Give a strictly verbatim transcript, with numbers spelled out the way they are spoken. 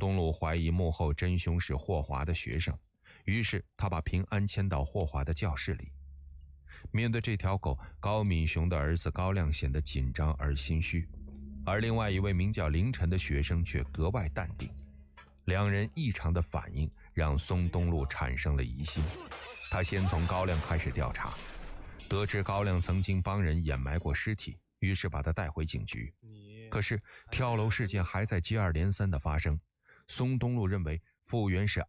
东路怀疑幕后真凶是霍华的学生，于是他把平安牵到霍华的教室里。面对这条狗，高敏雄的儿子高亮显得紧张而心虚，而另外一位名叫凌晨的学生却格外淡定。两人异常的反应让松东路产生了疑心，他先从高亮开始调查，得知高亮曾经帮人掩埋过尸体，于是把他带回警局。可是跳楼事件还在接二连三的发生，松东路认为复原是